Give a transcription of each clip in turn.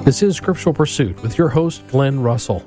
This is Scriptural Pursuit with your host, Glenn Russell.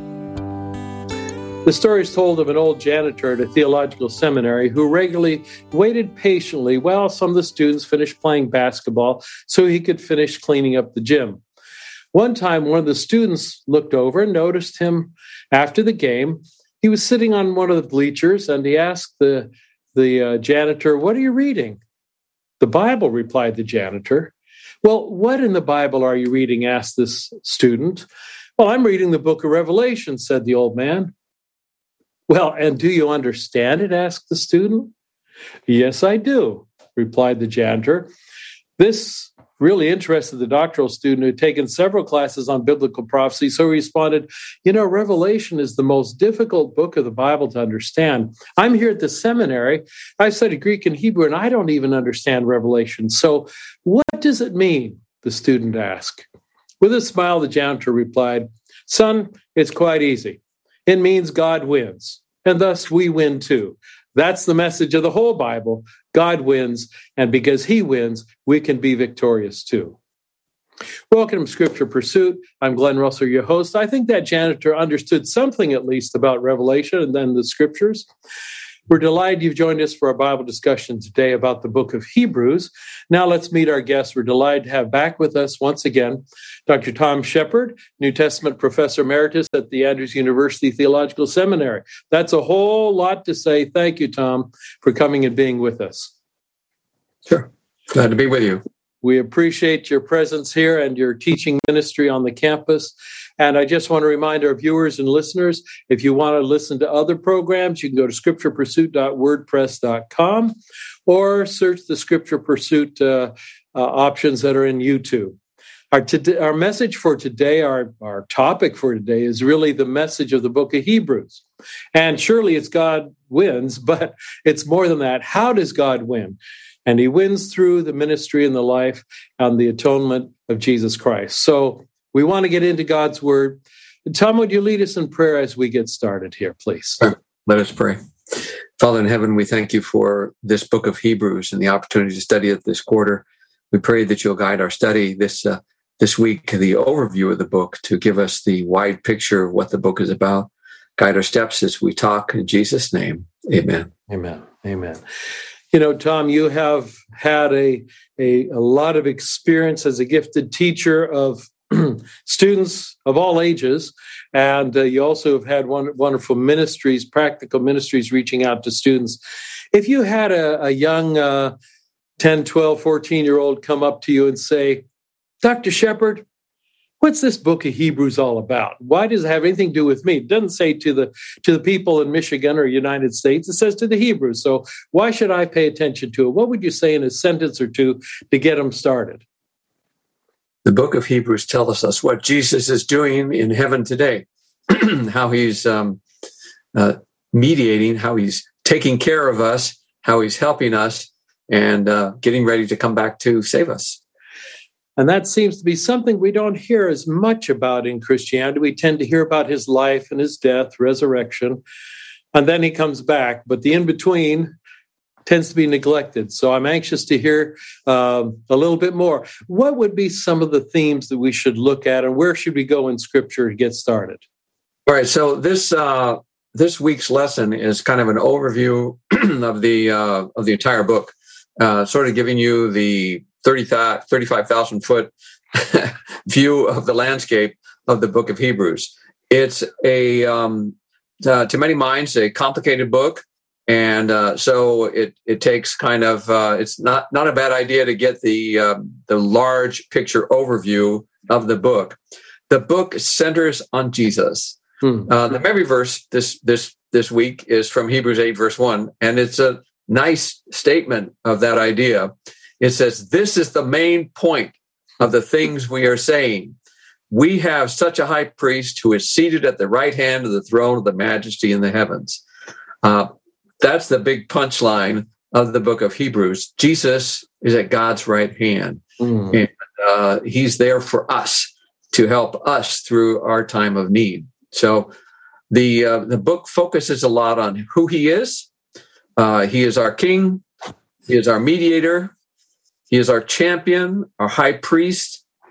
The story is told of an old janitor at a theological seminary who regularly waited patiently while some of the students finished playing basketball so he could finish cleaning up the gym. One time, one of the students looked over and noticed him after the game. He was sitting on one of the bleachers, and he asked the janitor, "What are you reading?" "The Bible," replied the janitor. "Well, what in the Bible are you reading?" asked this student. "Well, I'm reading the book of Revelation," said the old man. "Well, and do you understand it?" asked the student. "Yes, I do," replied the janitor. This really interested the doctoral student who had taken several classes on biblical prophecy, so he responded, "Revelation is the most difficult book of the Bible to understand. I'm here at the seminary. I studied Greek and Hebrew, and I don't even understand Revelation. So what does it mean?" the student asked. With a smile, the janitor replied, "Son, it's quite easy. It means God wins, and thus we win too. That's the message of the whole Bible. God wins, and because he wins, we can be victorious too." Welcome to Scripture Pursuit. I'm Glenn Russell, your host. I think that janitor understood something at least about Revelation and then the Scriptures. We're delighted you've joined us for our Bible discussion today about the book of Hebrews. Now let's meet our guests. We're delighted to have back with us once again Dr. Tom Shepherd, New Testament Professor Emeritus at the Andrews University Theological Seminary. That's a whole lot to say. Thank you, Tom, for coming and being with us. Sure. Glad to be with you. We appreciate your presence here and your teaching ministry on the campus. And I just want to remind our viewers and listeners, if you want to listen to other programs, you can go to scripturepursuit.wordpress.com or search the Scripture Pursuit options that are in YouTube. Our message for today, our topic for today is really the message of the book of Hebrews. And surely it's God wins, but it's more than that. How does God win? And he wins through the ministry and the life and the atonement of Jesus Christ. So we want to get into God's word. Tom, would you lead us in prayer as we get started here, please? Let us pray. Father in heaven, we thank you for this book of Hebrews and the opportunity to study it this quarter. We pray that you'll guide our study this week, the overview of the book, to give us the wide picture of what the book is about. Guide our steps as we talk in Jesus' name. Amen. Amen. Amen. Tom, you have had a lot of experience as a gifted teacher of students of all ages, and you also have had wonderful ministries, practical ministries, reaching out to students. If you had a young 10, 12, 14-year-old come up to you and say, "Dr. Shepherd, what's this book of Hebrews all about? Why does it have anything to do with me?" It doesn't say to the people in Michigan or United States. It says to the Hebrews. So why should I pay attention to it? What would you say in a sentence or two to get them started? The book of Hebrews tells us what Jesus is doing in heaven today, how he's mediating, how he's taking care of us, how he's helping us, and getting ready to come back to save us. And that seems to be something we don't hear as much about in Christianity. We tend to hear about his life and his death, resurrection, and then he comes back. But the in-between tends to be neglected. So I'm anxious to hear a little bit more. What would be some of the themes that we should look at, and where should we go in Scripture to get started? All right, so this week's lesson is kind of an overview of the entire book, sort of giving you the 35,000-foot view of the landscape of the book of Hebrews. It's to many minds, a complicated book, and so it takes kind of it's not a bad idea to get the large picture overview of the book. The book centers on Jesus. The memory verse this week is from Hebrews 8, verse 1, and it's a nice statement of that idea. It says, "This is the main point of the things we are saying. We have such a high priest who is seated at the right hand of the throne of the majesty in the heavens." That's the big punchline of the book of Hebrews. Jesus is at God's right hand, and he's there for us to help us through our time of need. So the book focuses a lot on who he is. He is our king. He is our mediator. He is our champion, our high priest,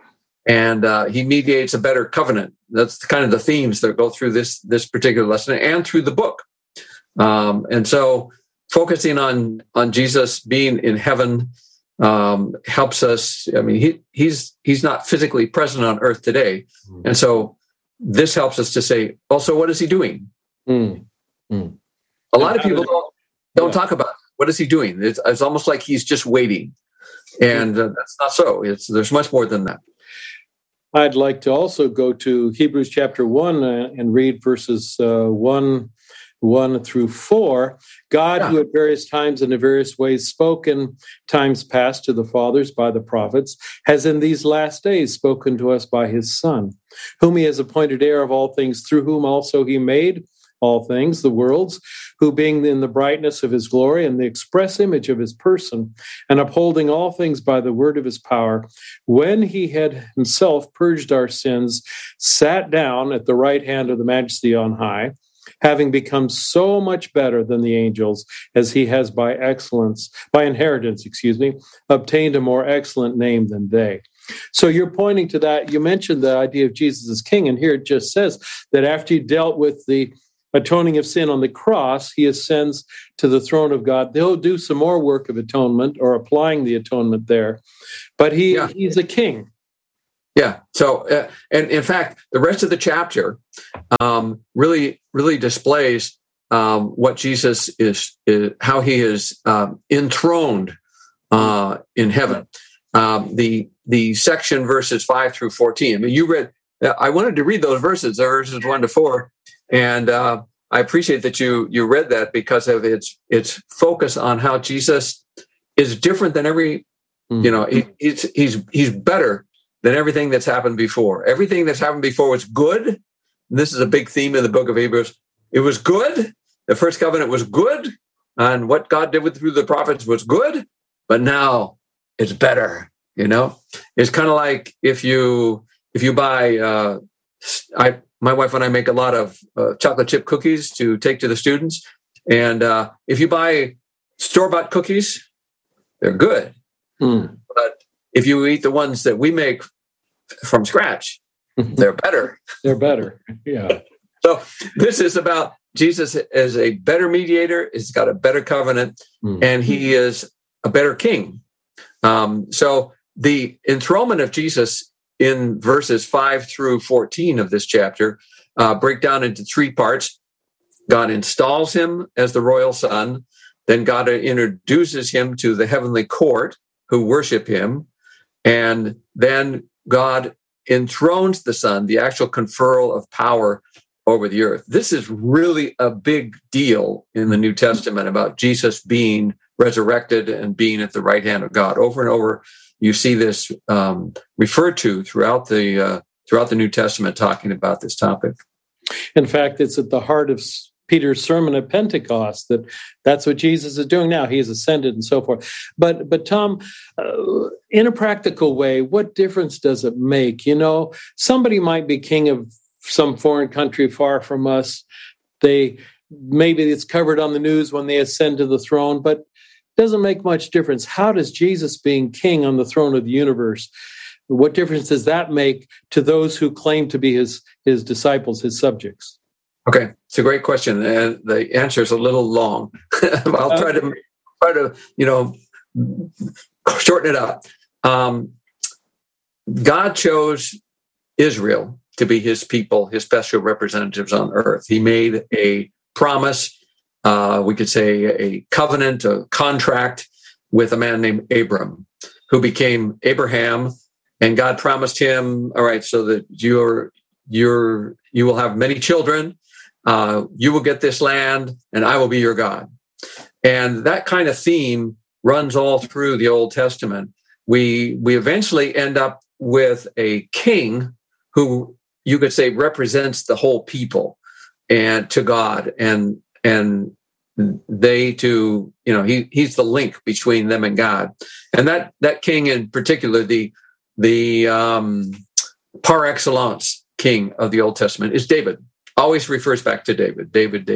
and he mediates a better covenant. That's kind of the themes that go through this particular lesson and through the book. And so focusing on Jesus being in heaven helps us. I mean, he's not physically present on earth today. And so this helps us to say, also, what is he doing? A lot of people don't talk about it. What is he doing? It's almost like he's just waiting. And that's not so. There's much more than that. I'd like to also go to Hebrews chapter 1 and read verses 1 through 4. God, who at various times and in various ways spoke in times past to the fathers by the prophets, has in these last days spoken to us by his Son, whom he has appointed heir of all things, through whom also he made all things, the worlds, who being in the brightness of his glory and the express image of his person, and upholding all things by the word of his power, when he had himself purged our sins, sat down at the right hand of the Majesty on high, having become so much better than the angels, as he has by inheritance, obtained a more excellent name than they. So you're pointing to that. You mentioned the idea of Jesus as king, and here it just says that after he dealt with the atoning of sin on the cross, he ascends to the throne of God. They'll do some more work of atonement or applying the atonement there, but he's a king. Yeah. So, and in fact, the rest of the chapter really displays what Jesus is how he is enthroned in heaven. The section verses 5 through 14. I mean, you read. I wanted to read those verses 1 to 4, and I appreciate that you read that because of its focus on how Jesus is different than every. He's better than everything that's happened before. Everything that's happened before was good. And this is a big theme in the book of Hebrews. It was good. The first covenant was good, and what God did through the prophets was good. But now it's better. It's kind of like if you buy. My wife and I make a lot of chocolate chip cookies to take to the students, and if you buy store-bought cookies, they're good. But if you eat the ones that we make from scratch, they're better. They're better. Yeah. So this is about Jesus as a better mediator. He's got a better covenant, and he is a better king. So the enthronement of Jesus in verses 5 through 14 of this chapter break down into 3 parts. God installs him as the royal son. Then God introduces him to the heavenly court who worship him. And then God enthrones the Son, the actual conferral of power over the earth. This is really a big deal in the New Testament about Jesus being resurrected and being at the right hand of God. Over and over, you see this referred to throughout the New Testament, talking about this topic. In fact, it's at the heart of Peter's sermon at Pentecost that's what Jesus is doing now. He has ascended and so forth. But Tom, in a practical way, what difference does it make? Somebody might be king of some foreign country far from us. Maybe it's covered on the news when they ascend to the throne, but it doesn't make much difference. How does Jesus being king on the throne of the universe, what difference does that make to those who claim to be his disciples, his subjects? Okay, it's a great question, and the answer is a little long. I'll try to shorten it up. God chose Israel to be his people, his special representatives on earth. He made a promise, we could say a covenant, a contract with a man named Abram, who became Abraham, and God promised him, all right, so that you will have many children. You will get this land, and I will be your God. And that kind of theme runs all through the Old Testament. We eventually end up with a king who you could say represents the whole people and to God, and they to he's the link between them and God. And that king in particular, the par excellence king of the Old Testament is David. Always refers back to David.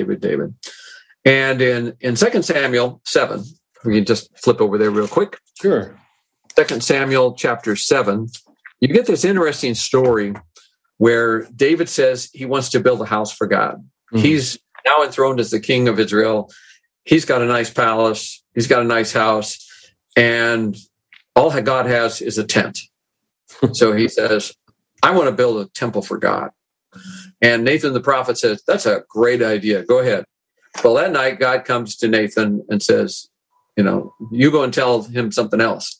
And in 2 Samuel 7, we can just flip over there real quick. Sure. 2 Samuel chapter 7. you get this interesting story where David says he wants to build a house for God. He's now enthroned as the king of Israel. He's got a nice palace. He's got a nice house. And all God has is a tent. So he says, I want to build a temple for God. And Nathan the prophet says, that's a great idea. Go ahead. Well, that night, God comes to Nathan and says, you go and tell him something else.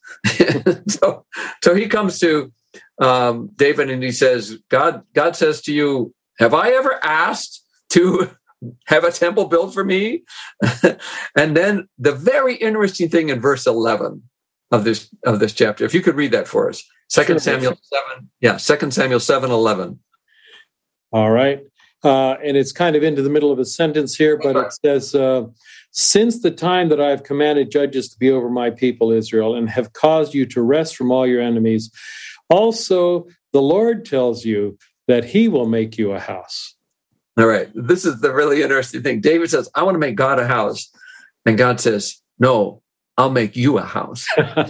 So he comes to David and he says, God says to you, have I ever asked to have a temple built for me? And then the very interesting thing in verse 11 of this chapter, if you could read that for us, 2 Samuel 7. Yeah, 2 Samuel 7:11. All right. And it's kind of into the middle of a sentence here, but it says, since the time that I have commanded judges to be over my people Israel and have caused you to rest from all your enemies, also the Lord tells you that he will make you a house. All right. This is the really interesting thing. David says, I want to make God a house. And God says, no, I'll make you a house.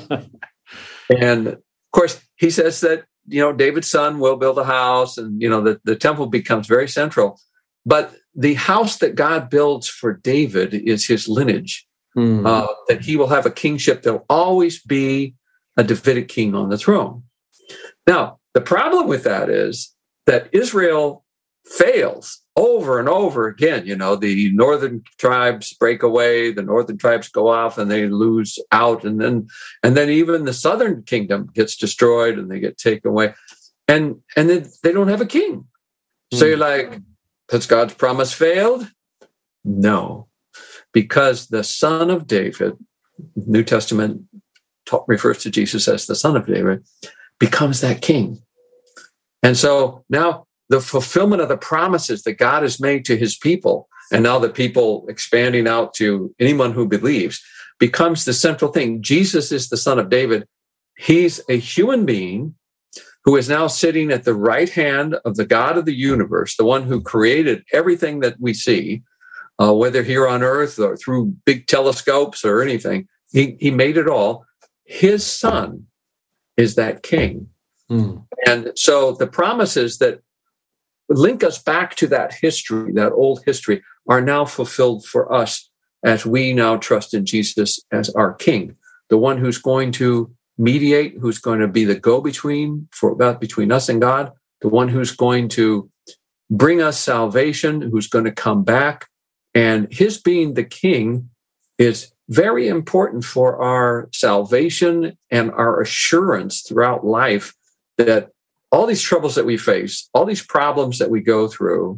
And of course, he says that, David's son will build a house and, the temple becomes very central. But the house that God builds for David is his lineage, that he will have a kingship. There'll always be a Davidic king on the throne. Now, the problem with that is that Israel fails over and over again. The northern tribes break away, the northern tribes go off and they lose out. And then even the southern kingdom gets destroyed and they get taken away. And then they don't have a king. So you're like, has God's promise failed? No, because the son of David, New Testament refers to Jesus as the son of David, becomes that king. And so now the fulfillment of the promises that God has made to his people, and now the people expanding out to anyone who believes, becomes the central thing. Jesus is the son of David. He's a human being who is now sitting at the right hand of the God of the universe, the one who created everything that we see, whether here on earth or through big telescopes or anything. He made it all. His son is that king. And so the promises that link us back to that history, that old history, are now fulfilled for us as we now trust in Jesus as our king, the one who's going to mediate, who's going to be the go-between between us and God, the one who's going to bring us salvation, who's going to come back. And his being the king is very important for our salvation and our assurance throughout life that all these troubles that we face, all these problems that we go through,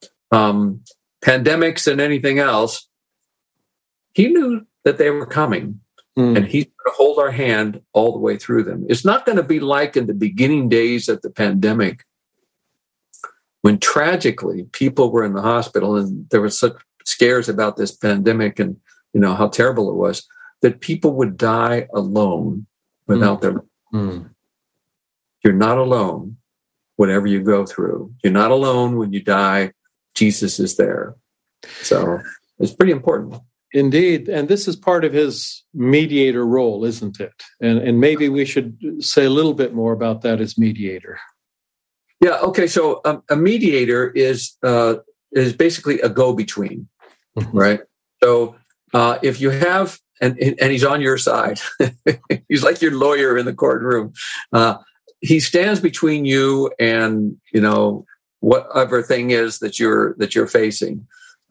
pandemics and anything else, he knew that they were coming. And he's going to hold our hand all the way through them. It's not going to be like in the beginning days of the pandemic, when tragically people were in the hospital and there were such scares about this pandemic and how terrible it was, that people would die alone without their. You're not alone, whatever you go through. You're not alone when you die. Jesus is there. So it's pretty important. Indeed. And this is part of his mediator role, isn't it? And maybe we should say a little bit more about that as mediator. Yeah. Okay. So a mediator is basically a go-between, right? So if you have, and he's on your side, he's like your lawyer in the courtroom. He stands between you and whatever thing is that you're facing.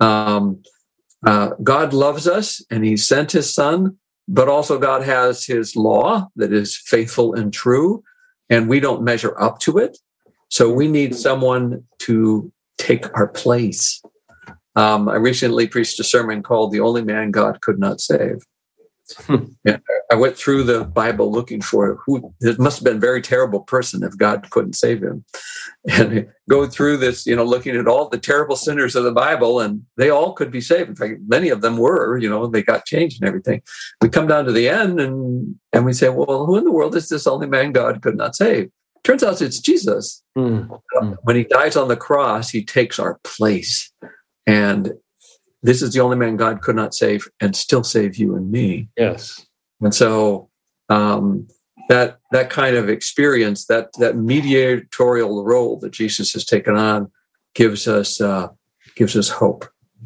God loves us, and he sent his son, but also God has his law that is faithful and true, and we don't measure up to it. So we need someone to take our place. I recently preached a sermon called "The Only Man God Could Not Save." Yeah, I went through the Bible looking for who. It must have been a very terrible person if God couldn't save him. And go through this, looking at all the terrible sinners of the Bible, and they all could be saved. In fact, many of them were. They got changed and everything. We come down to the end, and we say, "Well, who in the world is this only man God could not save?" Turns out it's Jesus. When he dies on the cross, he takes our place, and this is the only man God could not save and still save you and me. Yes. And so that kind of experience, that mediatorial role that Jesus has taken on, gives us hope.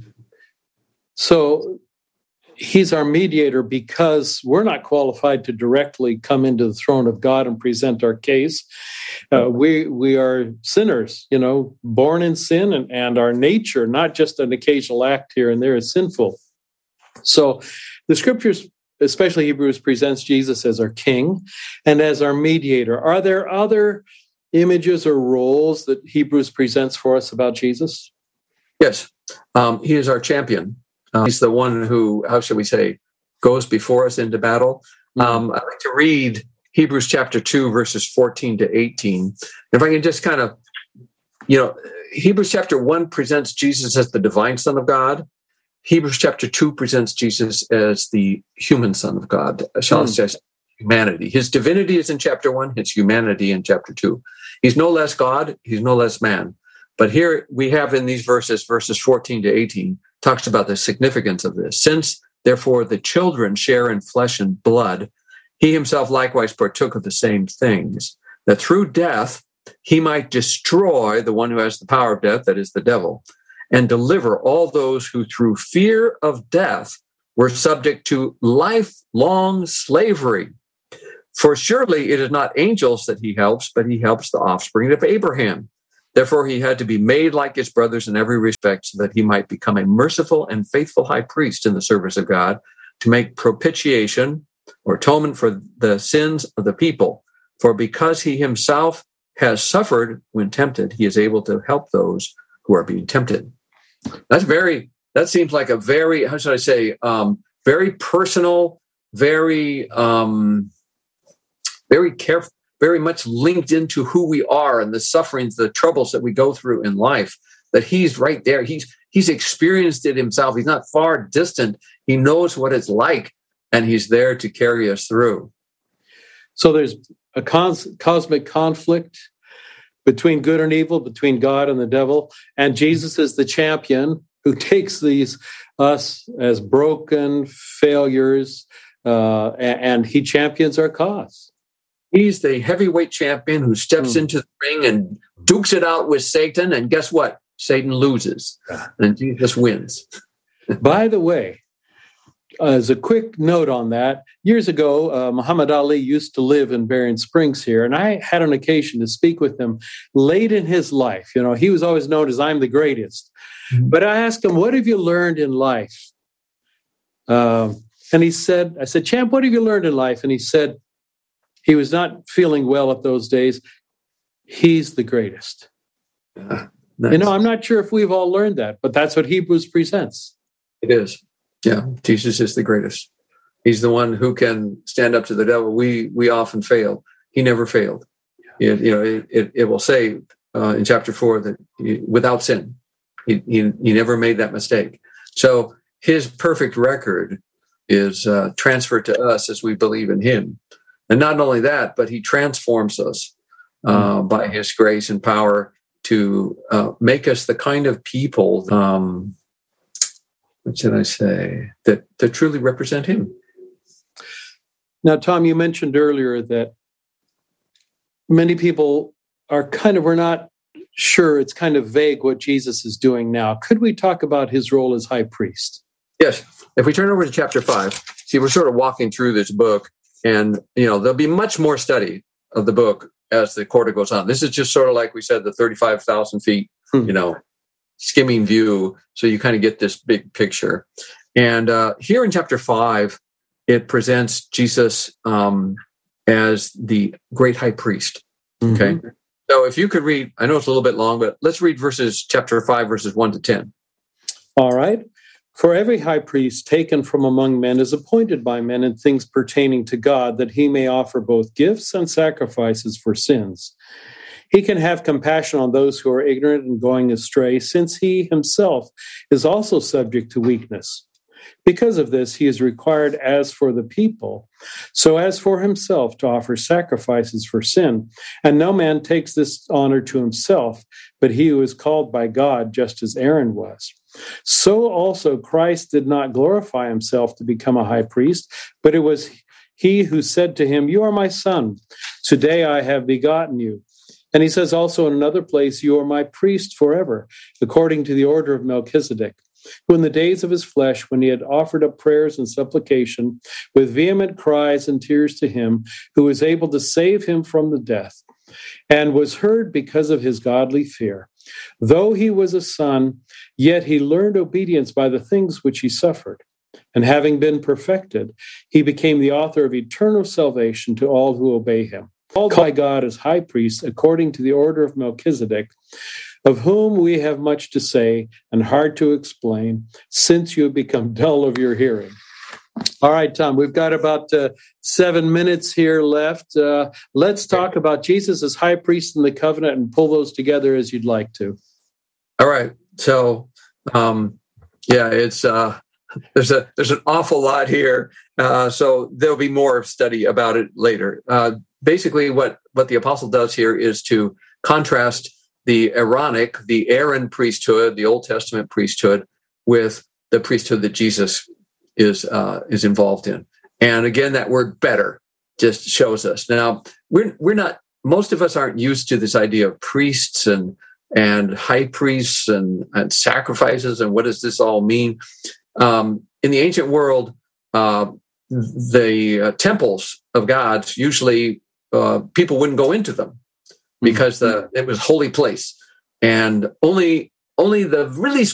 So he's our mediator because we're not qualified to directly come into the throne of God and present our case. We are sinners, born in sin, and our nature, not just an occasional act here and there, is sinful. So the scriptures, especially Hebrews, presents Jesus as our king and as our mediator. Are there other images or roles that Hebrews presents for us about Jesus? Yes. He is our champion. He's the one who, how should we say, goes before us into battle. I'd like to read Hebrews chapter 2, verses 14 to 18. If I can just kind of, Hebrews chapter 1 presents Jesus as the divine Son of God. Hebrews chapter 2 presents Jesus as the human Son of God, shall I say, humanity. His divinity is in chapter 1, his humanity in chapter 2. He's no less God, he's no less man. But here we have in these verses 14 to 18, talks about the significance of this. Since, therefore, the children share in flesh and blood, he himself likewise partook of the same things, that through death he might destroy the one who has the power of death, that is the devil, and deliver all those who through fear of death were subject to lifelong slavery. For surely it is not angels that he helps, but he helps the offspring of Abraham. Therefore, he had to be made like his brothers in every respect so that he might become a merciful and faithful high priest in the service of God to make propitiation or atonement for the sins of the people. For because he himself has suffered when tempted, he is able to help those who are being tempted. That seems like a very, how should I say, very personal, very careful, very much linked into who we are and the sufferings, the troubles that we go through in life, that he's right there. He's experienced it himself. He's not far distant. He knows what it's like, and he's there to carry us through. So there's a cosmic conflict between good and evil, between God and the devil, and Jesus is the champion who takes us as broken failures, and he champions our cause. He's the heavyweight champion who steps into the ring and dukes it out with Satan. And guess what? Satan loses and Jesus wins. By the way, as a quick note on that, years ago, Muhammad Ali used to live in Berrien Springs here, and I had an occasion to speak with him late in his life. He was always known as I'm the greatest. Mm-hmm. But I asked him, what have you learned in life? And I said, Champ, what have you learned in life? And he said, he was not feeling well at those days. He's the greatest. Nice. I'm not sure if we've all learned that, but that's what Hebrews presents. It is. Yeah, Jesus is the greatest. He's the one who can stand up to the devil. We often fail. He never failed. It will say in chapter 4 that without sin, he never made that mistake. So his perfect record is transferred to us as we believe in him. And not only that, but he transforms us by his grace and power to make us the kind of people, what should I say, that truly represent him. Now, Tom, you mentioned earlier that many people we're not sure, it's kind of vague what Jesus is doing now. Could we talk about his role as high priest? Yes. If we turn over to chapter 5, see, we're sort of walking through this book. And, there'll be much more study of the book as the quarter goes on. This is just sort of like we said, the 35,000 feet, skimming view. So you kind of get this big picture. And here in chapter 5, it presents Jesus as the great high priest. Okay. Mm-hmm. So if you could read, I know it's a little bit long, but let's read chapter 5, verses 1 to 10. All right. For every high priest taken from among men is appointed by men in things pertaining to God, that he may offer both gifts and sacrifices for sins. He can have compassion on those who are ignorant and going astray, since he himself is also subject to weakness. Because of this, he is required as for the people, so as for himself to offer sacrifices for sin. And no man takes this honor to himself, but he who is called by God, just as Aaron was. So also Christ did not glorify himself to become a high priest, but it was he who said to him, "You are my son. Today I have begotten you." And he says also in another place, "You are my priest forever, according to the order of Melchizedek, who in the days of his flesh, when he had offered up prayers and supplication with vehement cries and tears to him, who was able to save him from the death, and was heard because of his godly fear. Though he was a son, yet he learned obedience by the things which he suffered. And having been perfected, he became the author of eternal salvation to all who obey him, called by God as high priest according to the order of Melchizedek, of whom we have much to say and hard to explain, since you have become dull of your hearing." All right, Tom, we've got about 7 minutes here left. Let's talk about Jesus as high priest in the covenant and pull those together as you'd like to. All right. So, it's there's an awful lot here. So there'll be more study about it later. Basically, what the apostle does here is to contrast the Aaronic, the Aaron priesthood, the Old Testament priesthood, with the priesthood that Jesus is involved in. And again, that word "better" just shows us. Now, we're not. Most of us aren't used to this idea of priests and high priests and sacrifices and what does this all mean? In the ancient world, the temples of gods usually people wouldn't go into them because it was a holy place, and only the really